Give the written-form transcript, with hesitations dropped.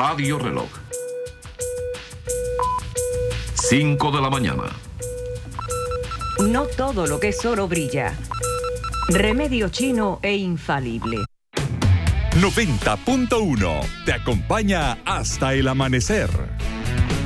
Radio Reloj. 5 de la mañana. No todo lo que es oro brilla. Remedio chino e infalible. 90.1 te acompaña hasta el amanecer.